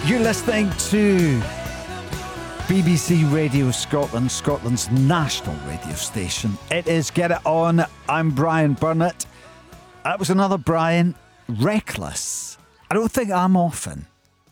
You're listening to BBC Radio Scotland, Scotland's national radio station. It is Get It On. I'm Brian Burnett. That was another Brian. Reckless. I don't think I'm often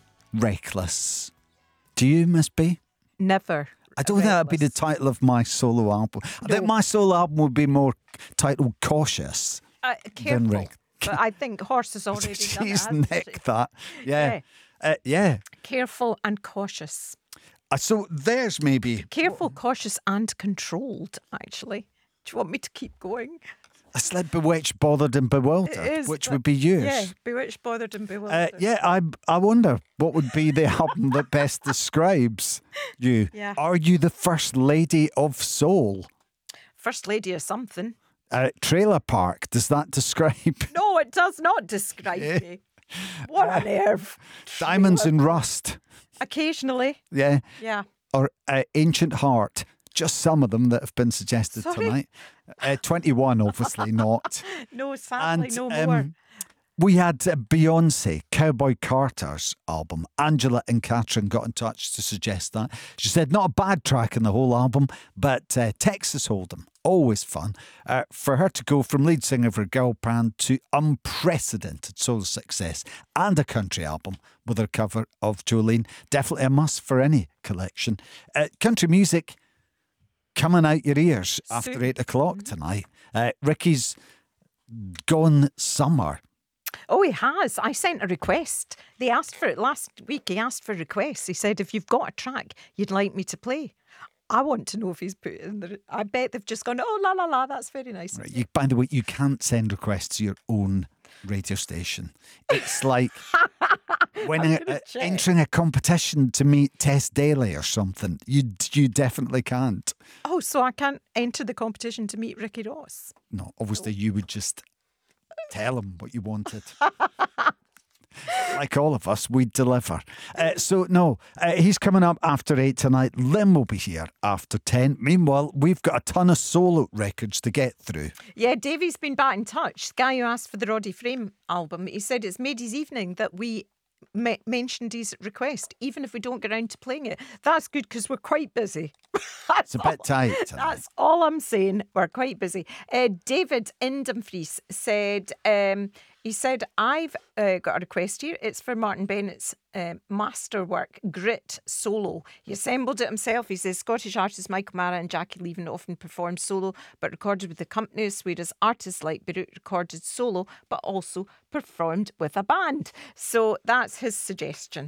reckless. Do you, Miss B? Never. I don't think that'd be the title of my solo album. I think my solo album would be more titled Cautious. Careful. Than But I think Horse has already done it. She's hasn't she? nicked that. Yeah. Yeah. Careful and cautious. So there's maybe... Careful, cautious and controlled, actually. Do you want me to keep going? I said Bewitched, Bothered and Bewildered, It is, which but- would be yours. Yeah, Bewitched, Bothered and Bewildered. I wonder what would be the album that best describes you. Yeah. Are you the First Lady of Soul? First Lady of something. Trailer Park, does that describe No, it does not describe me. What a nerve. Diamonds and Rust? Occasionally. Yeah. Yeah. Or Ancient Heart? Just some of them that have been suggested Sorry? tonight. 21, obviously not. No, sadly, And, no more. We had Beyonce, Cowboy Carter's album. Angela and Catherine got in touch to suggest that. She said, not a bad track in the whole album, but Texas Hold'em, always fun. For her to go from lead singer of her girl band to unprecedented solo success and a country album with her cover of Jolene, definitely a must for any collection. Country music coming out your ears after Soon. 8 o'clock tonight. Ricky's Gone Summer. Oh, he has. I sent a request. They asked for it last week. He asked for requests. He said, if you've got a track you'd like me to play, I want to know if he's put it in the... I bet they've just gone, oh, la, la, la, that's very nice. Right, by the way, you can't send requests to your own radio station. It's like winning gonna check. entering a competition to meet Tess Daly or something. You definitely can't. Oh, so I can't enter the competition to meet Ricky Ross. No, obviously you would just tell him what you wanted. Like all of us, we'd deliver. He's coming up after 8 tonight. Lynn will be here after 10. Meanwhile, we've got a ton of solo records to get through. Yeah, Davey's been back in touch. The guy who asked for the Roddy Frame album, he said it's made his evening that we mentioned his request, even if we don't get around to playing it. That's good because we're quite busy. It's a bit tight tonight. That's all I'm saying. We're quite busy. David in Dumfries said, he said, I've got a request here. It's for Martin Bennett's masterwork, Grit Solo. He assembled it himself. He says Scottish artists Michael Mara and Jackie Leaven often perform solo, but recorded with accompanist, whereas artists like Beirut recorded solo, but also performed with a band. So that's his suggestion.